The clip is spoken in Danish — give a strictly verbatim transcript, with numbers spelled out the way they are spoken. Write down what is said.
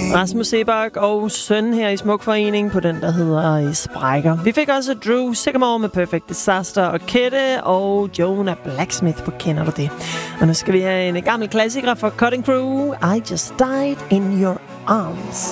Rasmus Sebak og søn her i Smuk Forening på den, der hedder Sprækker. Vi fik også Drew Sycamore med Perfect Disaster og Kette og Jonah Blacksmith på Kender du det? Og nu skal vi have en gammel klassiker fra Cutting Crew. I Just Died in Your Arms.